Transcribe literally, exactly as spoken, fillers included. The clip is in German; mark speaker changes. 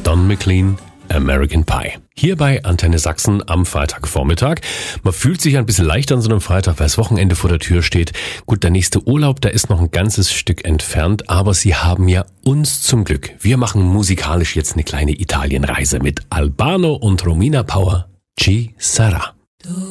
Speaker 1: Don McLean, American Pie. Hier bei Antenne Sachsen am Freitagvormittag. Man fühlt sich ein bisschen leichter an so einem Freitag, weil das Wochenende vor der Tür steht. Gut, der nächste Urlaub, der ist noch ein ganzes Stück entfernt, aber Sie haben ja uns zum Glück. Wir machen musikalisch jetzt eine kleine Italienreise mit Albano und Romina Power. Ci sarà.